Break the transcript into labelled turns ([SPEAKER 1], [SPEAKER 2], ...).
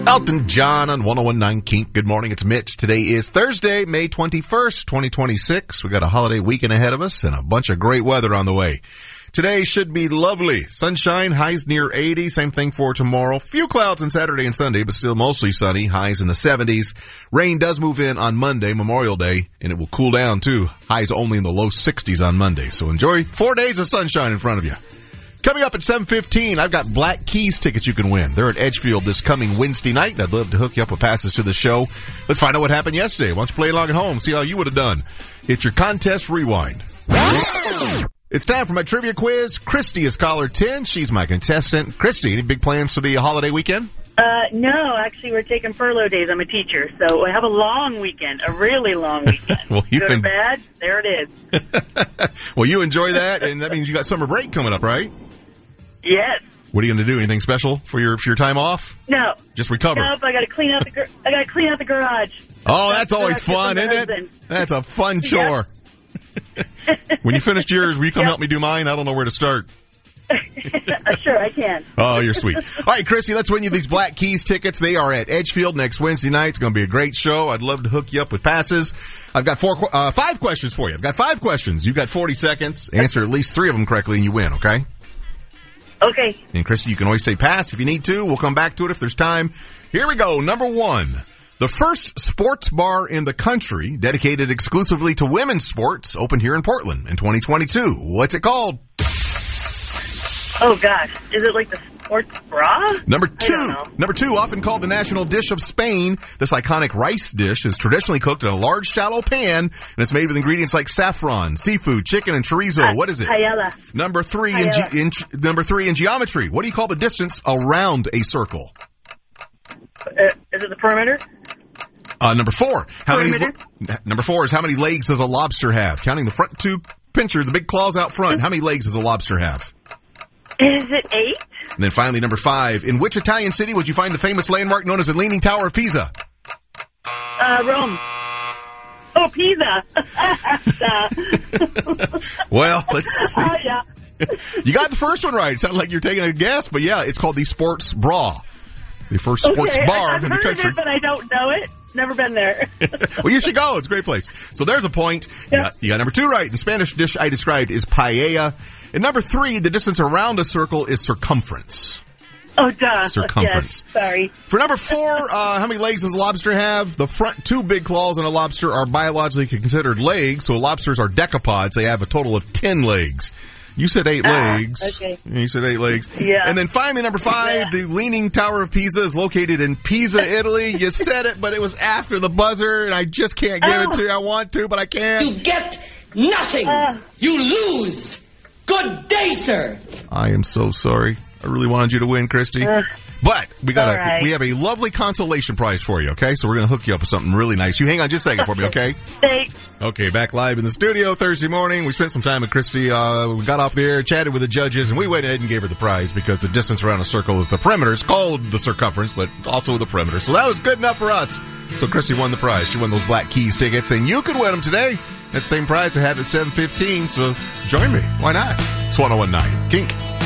[SPEAKER 1] Elton John on 101.9 Kink. Good morning, it's Mitch. Today is Thursday, May 21st, 2026. We got a holiday weekend ahead of us and a bunch of great weather on the way. Today should be lovely. Sunshine, highs near 80. Same thing for tomorrow. Few clouds on Saturday and Sunday, but still mostly sunny. Highs in the 70s. Rain does move in on Monday, Memorial Day, and it will cool down too. Highs only in the low 60s on Monday. So enjoy 4 days of sunshine in front of you. Coming up at 7:15, I've got Black Keys tickets you can win. They're at Edgefield this coming Wednesday night, and I'd love to hook you up with passes to the show. Let's find out what happened yesterday. Why don't you play along at home, see how you would have done. It's your contest rewind. It's time for my trivia quiz. Christy is caller 10. She's my contestant. Christy, any big plans for the holiday weekend?
[SPEAKER 2] No, actually we're taking furlough days. I'm a teacher, so I have a long weekend, a really long weekend.
[SPEAKER 1] Well, you
[SPEAKER 2] Good or bad, there it is.
[SPEAKER 1] Well, you enjoy that, and that means you got summer break coming up, right?
[SPEAKER 2] Yes.
[SPEAKER 1] What are you going to do? Anything special for your time off?
[SPEAKER 2] No.
[SPEAKER 1] Just recover.
[SPEAKER 2] Nope, I got to clean out the garage.
[SPEAKER 1] Oh, that's always fun, isn't it? That's a fun chore. When you finished yours, will you come help me do mine? I don't know where to start.
[SPEAKER 2] Sure, I can.
[SPEAKER 1] Oh, you're sweet. All right, Christy, let's win you these Black Keys tickets. They are at Edgefield next Wednesday night. It's going to be a great show. I'd love to hook you up with passes. I've got 5 questions for you. I've got 5 questions. You've got 40 seconds. Answer at least 3 of them correctly, and you win, okay?
[SPEAKER 2] Okay.
[SPEAKER 1] And Christy, you can always say pass if you need to. We'll come back to it if there's time. Here we go. Number 1. The first sports bar in the country dedicated exclusively to women's sports opened here in Portland in 2022. What's it called?
[SPEAKER 2] Oh, gosh. Is it like the sports bra?
[SPEAKER 1] Number 2, often called the national dish of Spain, this iconic rice dish is traditionally cooked in a large, shallow pan, and it's made with ingredients like saffron, seafood, chicken, and chorizo. What is it?
[SPEAKER 2] Paella.
[SPEAKER 1] Number 3 in geometry. What do you call the distance around a circle?
[SPEAKER 2] Is it the perimeter?
[SPEAKER 1] Number 4. Number 4 is how many legs does a lobster have? Counting the front 2 pinchers, the big claws out front. How many legs does a lobster have?
[SPEAKER 2] Is it 8?
[SPEAKER 1] And then finally, number 5. In which Italian city would you find the famous landmark known as the Leaning Tower of Pisa?
[SPEAKER 2] Rome. Oh, Pisa.
[SPEAKER 1] Well, let's see.
[SPEAKER 2] Oh, yeah.
[SPEAKER 1] You got the first one right. It sounded like you're taking a guess, but yeah, it's called the Sports Bra. The first sports bar in the country.
[SPEAKER 2] I've heard of it, but I don't know it. Never been there.
[SPEAKER 1] Well, you should go. It's a great place. So there's a point.
[SPEAKER 2] Yeah.
[SPEAKER 1] You got number 2 right. The Spanish dish I described is paella. And number 3, the distance around a circle is circumference.
[SPEAKER 2] Oh, duh.
[SPEAKER 1] Circumference.
[SPEAKER 2] Yes, sorry.
[SPEAKER 1] For number 4, how many legs does a lobster have? The front 2 big claws in a lobster are biologically considered legs, so lobsters are decapods. They have a total of 10 legs. You said 8 legs.
[SPEAKER 2] Okay.
[SPEAKER 1] You said 8 legs.
[SPEAKER 2] Yeah.
[SPEAKER 1] And then finally, number 5, the Leaning Tower of Pisa is located in Pisa, Italy. You said it, but it was after the buzzer, and I just can't give it to you. I want to, but I can't.
[SPEAKER 3] You get nothing. You lose. Good day, sir.
[SPEAKER 1] I am so sorry. I really wanted you to win, Christy. But we have a lovely consolation prize for you, okay? So we're going to hook you up with something really nice. You hang on just a second for me, okay?
[SPEAKER 2] Thanks.
[SPEAKER 1] Okay, back live in the studio Thursday morning. We spent some time with Christy. We got off the air, chatted with the judges, and we went ahead and gave her the prize because the distance around a circle is the perimeter. It's called the circumference, but also the perimeter. So that was good enough for us. So Christy won the prize. She won those Black Keys tickets, and you can win them today. That same prize I have at 7:15, so join me. Why not? It's 101.9 Kink.